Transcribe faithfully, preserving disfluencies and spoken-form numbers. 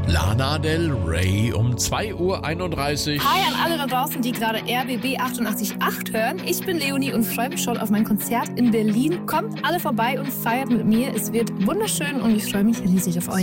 Lana Del Rey um zwei Uhr einunddreißig. Hi an alle da draußen, die gerade R B B achtundachtzig Komma acht hören. Ich bin Leonie und freue mich schon auf mein Konzert in Berlin. Kommt alle vorbei und feiert mit mir. Es wird wunderschön und ich freue mich riesig auf euch.